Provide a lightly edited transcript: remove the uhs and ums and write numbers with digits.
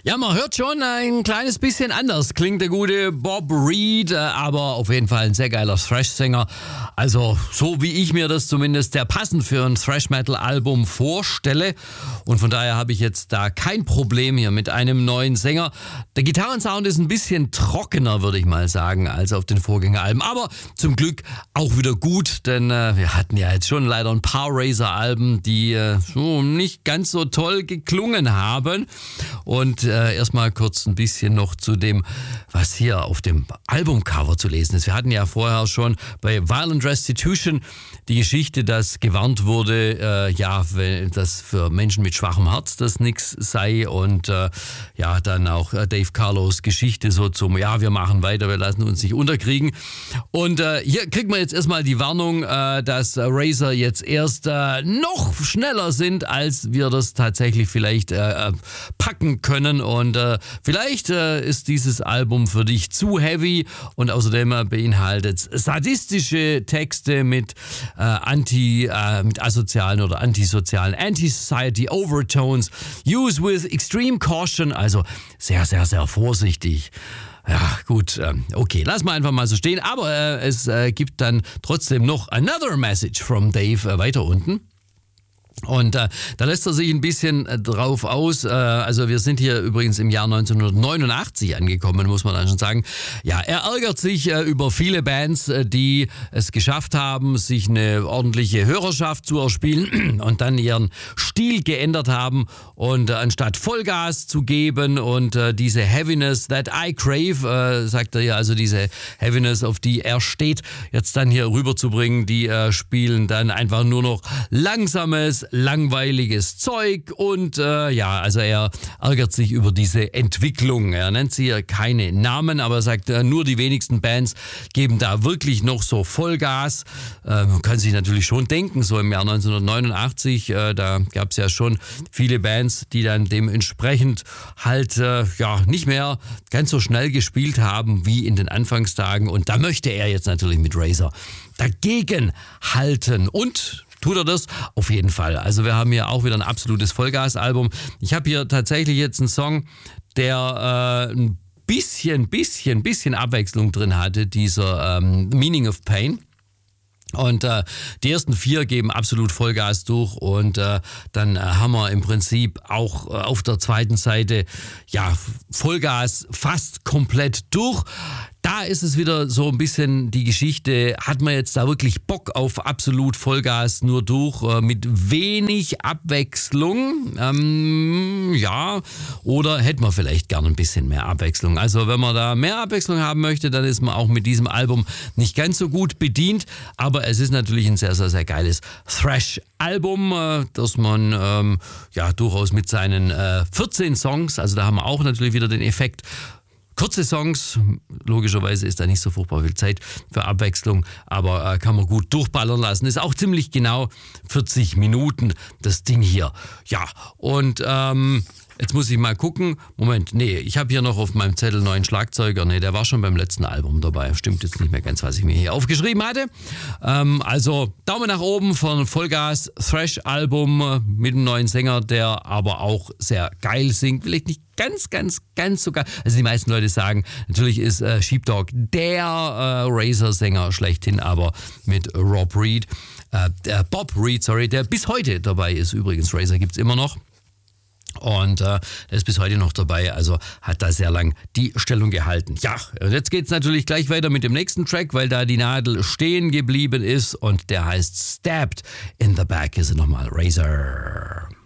Ja, man hört schon, ein kleines bisschen anders klingt der gute Bob Reed, aber auf jeden Fall ein sehr geiler Thrash-Sänger. Also so wie ich mir das zumindest sehr passend für ein Thrash-Metal-Album vorstelle. Und von daher habe ich jetzt da kein Problem hier mit einem neuen Sänger. Der Gitarrensound ist ein bisschen trockener, würde ich mal sagen, als auf den Vorgängeralben. Aber zum Glück auch wieder gut, denn wir hatten ja jetzt schon leider ein paar Razor-Alben, die so nicht ganz so toll geklungen haben. Und erstmal kurz ein bisschen noch zu dem, was hier auf dem Albumcover zu lesen ist. Wir hatten ja vorher schon bei Violent Restitution die Geschichte, dass gewarnt wurde, dass für Menschen mit schwachem Herz das nichts sei. Und dann auch Dave Carlos Geschichte so zum, wir machen weiter, wir lassen uns nicht unterkriegen. Und hier kriegt man jetzt erstmal die Warnung, dass Razor jetzt erst noch schneller sind, als wir das tatsächlich vielleicht packen können. Und vielleicht ist dieses Album für dich zu heavy und außerdem beinhaltet sadistische Texte mit asozialen oder antisozialen Anti-Society Overtones. Use with extreme caution, also sehr, sehr, sehr vorsichtig. Ja, gut, okay, lass mal einfach mal so stehen. Aber es gibt dann trotzdem noch another message from Dave weiter unten. Und da lässt er sich ein bisschen drauf aus. Also wir sind hier übrigens im Jahr 1989 angekommen, muss man dann schon sagen. Ja, er ärgert sich über viele Bands, die es geschafft haben, sich eine ordentliche Hörerschaft zu erspielen und dann ihren Stil geändert haben und anstatt Vollgas zu geben und diese Heaviness that I crave, sagt er ja, also diese Heaviness, auf die er steht, jetzt dann hier rüberzubringen, die spielen dann einfach nur noch langsames, langweiliges Zeug und also er ärgert sich über diese Entwicklung. Er nennt sie ja keine Namen, aber er sagt, nur die wenigsten Bands geben da wirklich noch so Vollgas. Man kann sich natürlich schon denken, so im Jahr 1989, da gab es ja schon viele Bands, die dann dementsprechend halt nicht mehr ganz so schnell gespielt haben wie in den Anfangstagen. Und da möchte er jetzt natürlich mit Razor dagegen halten. Und tut er das? Auf jeden Fall. Also wir haben hier auch wieder ein absolutes Vollgas-Album. Ich habe hier tatsächlich jetzt einen Song, der ein bisschen Abwechslung drin hatte, dieser Meaning of Pain. Und die ersten 4 geben absolut Vollgas durch und dann haben wir im Prinzip auch auf der zweiten Seite Vollgas fast komplett durch. Da ist es wieder so ein bisschen die Geschichte, hat man jetzt da wirklich Bock auf absolut Vollgas nur durch, mit wenig Abwechslung, oder hätte man vielleicht gerne ein bisschen mehr Abwechslung. Also wenn man da mehr Abwechslung haben möchte, dann ist man auch mit diesem Album nicht ganz so gut bedient, aber es ist natürlich ein sehr, sehr, sehr geiles Thrash-Album, das man durchaus mit seinen 14 Songs, also da haben wir auch natürlich wieder den Effekt, kurze Songs, logischerweise ist da nicht so furchtbar viel Zeit für Abwechslung, aber kann man gut durchballern lassen. Ist auch ziemlich genau 40 Minuten, das Ding hier. Ja, und jetzt muss ich mal gucken. Moment, ich habe hier noch auf meinem Zettel neuen Schlagzeuger. Der war schon beim letzten Album dabei. Stimmt jetzt nicht mehr ganz, was ich mir hier aufgeschrieben hatte. Also Daumen nach oben für ein Vollgas-Thrash-Album mit einem neuen Sänger, der aber auch sehr geil singt. Vielleicht nicht ganz so geil. Also die meisten Leute sagen, natürlich ist Sheepdog der Razor-Sänger schlechthin, aber mit Bob Reed, der bis heute dabei ist. Übrigens, Razor gibt's immer noch. Und er ist bis heute noch dabei, also hat da sehr lang die Stellung gehalten. Ja, und jetzt geht's natürlich gleich weiter mit dem nächsten Track, weil da die Nadel stehen geblieben ist und der heißt Stabbed in the Back. Hier sind nochmal Razor.